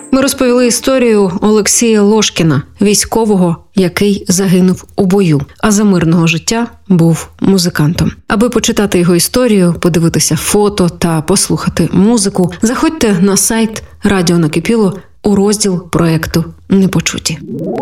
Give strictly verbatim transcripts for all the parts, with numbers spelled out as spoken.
Ми розповіли історію Олексія Лошкіна, військового, який загинув у бою, а за мирного життя був музикантом. Аби почитати його історію, подивитися фото та послухати музику, заходьте на сайт Радіо Накипіло у розділ проекту «Непочуті».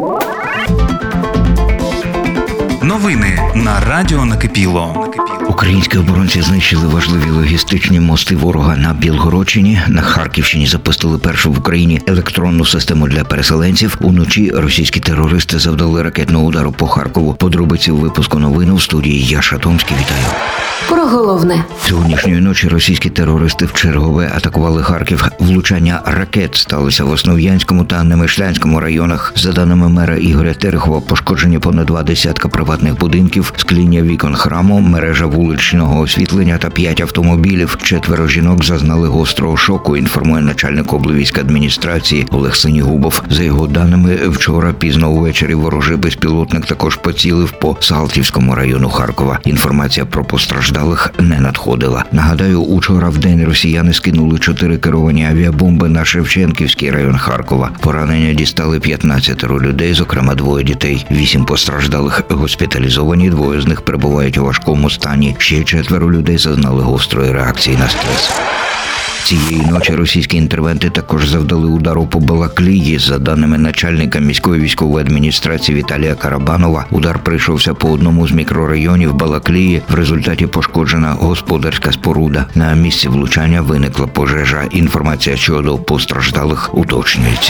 Новини на Радіо Накипіло. Українські оборонці знищили важливі логістичні мости ворога на Білгородщині. На Харківщині запустили першу в Україні електронну систему для переселенців. Уночі російські терористи завдали ракетного удару по Харкову. Подробиці у випуску новин у студії я, Шатомський. Вітаю. Про головне. Сьогоднішньої ночі російські терористи вчергове атакували Харків. Влучання ракет сталося в Основ'янському та Немишлянському районах. За даними мера Ігоря Терехова, пошкоджені понад два десятка приватних будинків, скління вікон храму, мережа вуличного освітлення та п'ять автомобілів. Четверо жінок зазнали гострого шоку, інформує начальник облвійськадміністрації Олег Синігубов. За його даними, вчора пізно увечері ворожий безпілотник також поцілив по Салтівському району Харкова. Інформація про постраждалих не надходила. Нагадаю, учора в день росіяни скинули чотири керовані авіабомби на Шевченківський район Харкова. Поранення дістали п'ятнадцятеро людей, зокрема двоє дітей. Вісім постраждалих госпіталізовані, двоє з них перебувають у важкому стані. Ще четверо людей зазнали гострої реакції на стрес. Цієї ночі російські інтервенти також завдали удару по Балаклії. За даними начальника міської військової адміністрації Віталія Карабанова, удар прийшовся по одному з мікрорайонів Балаклії. В результаті пошкоджена господарська споруда. На місці влучання виникла пожежа. Інформація щодо постраждалих уточнюється.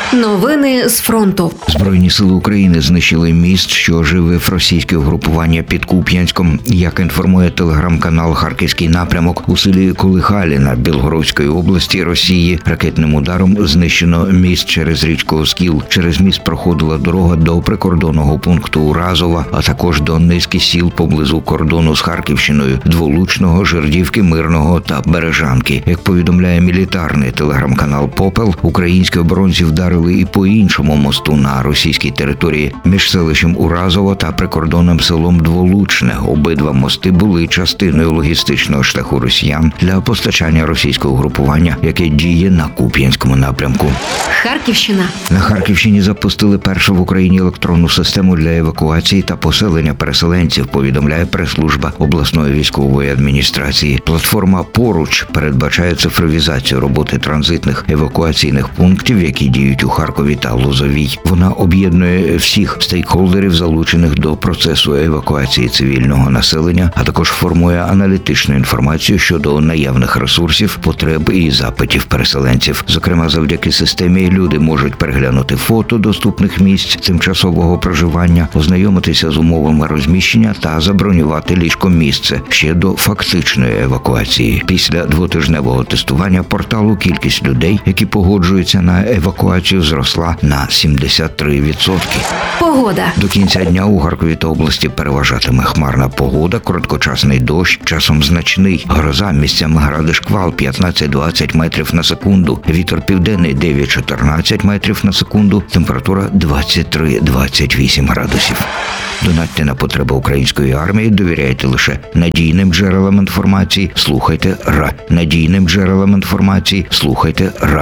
Новини з фронту. Збройні сили України знищили міст, що оживив російське угрупування під Куп'янськом. Як інформує телеграм-канал «Харківський напрямок», у селі Колихалі на Білгородської області Росії ракетним ударом знищено міст через річку Оскіл. Через міст проходила дорога до прикордонного пункту Уразова, а також до низки сіл поблизу кордону з Харківщиною – Дволучного, Жердівки, Мирного та Бережанки. Як повідомляє мілітарний телеграм-канал «Попел», українські оборонці вдарили і по іншому мосту на російській території між селищем Уразово та прикордонним селом Дволучне. Обидва мости були частиною логістичного шляху росіян для постачання російського угрупування, яке діє на Куп'янському напрямку. Харківщина. На Харківщині запустили першу в Україні електронну систему для евакуації та поселення переселенців, повідомляє прес-служба обласної військової адміністрації. Платформа «Поруч» передбачає цифровізацію роботи транзитних евакуаційних пунктів, які діють у Харкові та Лозовій. Вона об'єднує всіх стейкхолдерів, залучених до процесу евакуації цивільного населення, а також формує аналітичну інформацію щодо наявних ресурсів, потреб і запитів переселенців. Зокрема, завдяки системі люди можуть переглянути фото доступних місць тимчасового проживання, ознайомитися з умовами розміщення та забронювати ліжко-місце ще до фактичної евакуації. Після двотижневого тестування порталу кількість людей, які погоджуються на евакуацію, зросла на сімдесят три відсотки. Погода. До кінця дня у Харкові та області переважатиме хмарна погода, короткочасний дощ, часом значний, гроза, місцями гради шквал п'ятнадцять-двадцять метрів на секунду, вітер південний дев'ять-чотирнадцять метрів на секунду, температура двадцять три - двадцять вісім градусів. Донатьте на потреби української армії, довіряйте лише надійним джерелам інформації, слухайте РА. Надійним джерелам інформації, слухайте РА.